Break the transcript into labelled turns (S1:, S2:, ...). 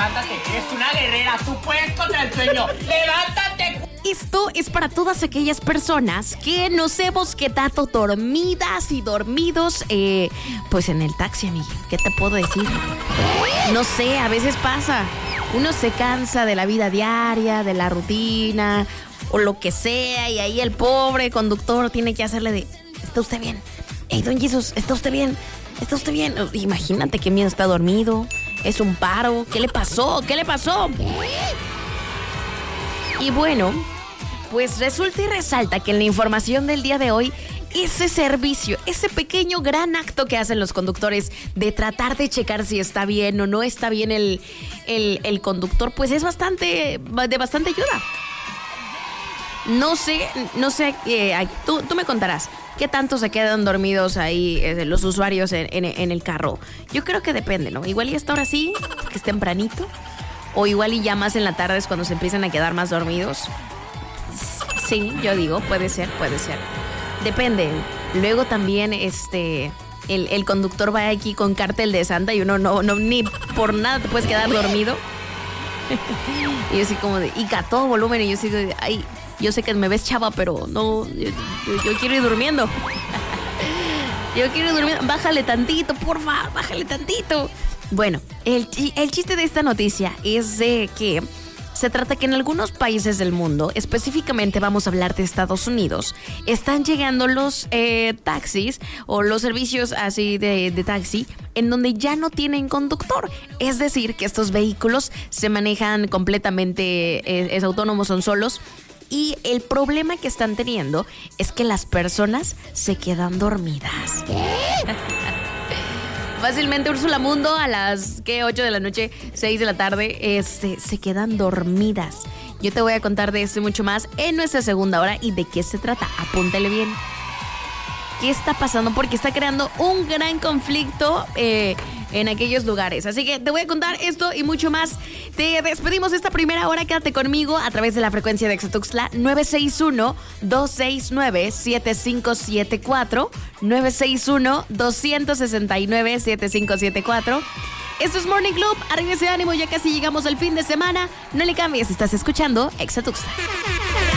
S1: levántate. Eres una guerrera, tú puedes contra el sueño. ¡Levántate!
S2: Esto es para todas aquellas personas que nos hemos quedado dormidas y dormidos, pues en el taxi, amiga. ¿Qué te puedo decir? No sé, a veces pasa. Uno se cansa de la vida diaria, de la rutina o lo que sea, y ahí el pobre conductor tiene que hacerle de: ¿está usted bien? Hey, don Jesús, ¿está usted bien? ¿Está usted bien? Imagínate qué miedo, está dormido. Es un paro. ¿Qué le pasó? ¿Qué le pasó? Y bueno, pues resulta y resalta que en la información del día de hoy, ese servicio, ese pequeño gran acto que hacen los conductores de tratar de checar si está bien o no está bien el conductor, pues es de bastante ayuda. No sé, tú me contarás, ¿qué tanto se quedan dormidos ahí los usuarios en el carro? Yo creo que depende, ¿no? Igual y esta hora sí, que es tempranito, o igual y ya más en la tarde es cuando se empiezan a quedar más dormidos. Sí, yo digo, puede ser. Depende. Luego también el conductor va aquí con cartel de Santa y uno no ni por nada te puedes quedar dormido. Y yo así como de, y a todo volumen, y yo así de, ay, yo sé que me ves chava, pero no, yo quiero ir durmiendo. Yo quiero ir durmiendo. Bájale tantito, porfa, bájale tantito. Bueno, el chiste de esta noticia es de que se trata que en algunos países del mundo, específicamente vamos a hablar de Estados Unidos, están llegando los taxis o los servicios así de taxi en donde ya no tienen conductor. Es decir, que estos vehículos se manejan completamente, es autónomos, son solos. Y el problema que están teniendo es que las personas se quedan dormidas. Fácilmente Úrsula Mundo a las 8 de la noche, 6 de la tarde, se quedan dormidas. Yo te voy a contar de esto y mucho más en nuestra segunda hora. ¿Y de qué se trata? Apúntale bien. ¿Qué está pasando? Porque está creando un gran conflicto en aquellos lugares. Así que te voy a contar esto y mucho más. Te despedimos esta primera hora. Quédate conmigo a través de la frecuencia de Exatuxtla 961-269-7574. 961-269-7574. Esto es Morning Club. Arriba ese ánimo, ya casi llegamos al fin de semana. No le cambies, estás escuchando Exatuxtla.